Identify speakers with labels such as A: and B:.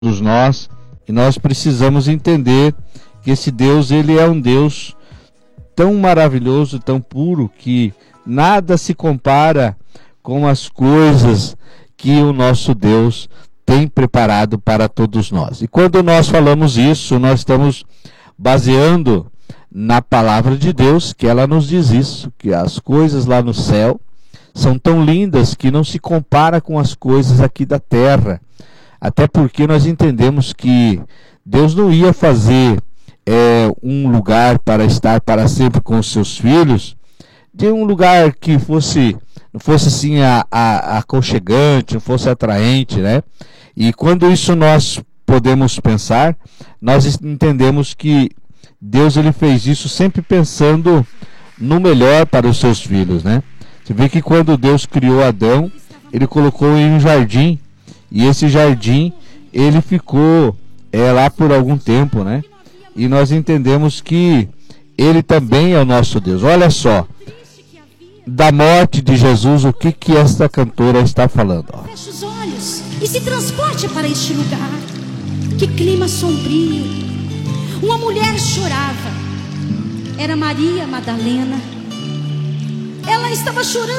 A: todos nós, e nós precisamos entender que esse Deus, ele é um Deus tão maravilhoso, tão puro, que nada se compara com as coisas que o nosso Deus tem preparado para todos nós. E quando nós falamos isso, nós estamos baseando na palavra de Deus, que ela nos diz isso, que as coisas lá no céu são tão lindas que não se compara com as coisas aqui da terra. Até porque nós entendemos que Deus não ia fazer um lugar para estar para sempre com os seus filhos, de um lugar que não fosse assim aconchegante, não fosse atraente, né? E quando isso nós podemos pensar, nós entendemos que Deus, ele fez isso sempre pensando no melhor para os seus filhos, né? Você vê que quando Deus criou Adão, ele colocou em um jardim, e esse jardim, ele ficou lá por algum tempo, né? E nós entendemos que ele também é o nosso Deus. Olha só, da morte de Jesus, o que esta cantora está falando? Ó.
B: Feche os olhos e se transporte para este lugar. Que clima sombrio. Uma mulher chorava. Era Maria Madalena. Ela estava chorando.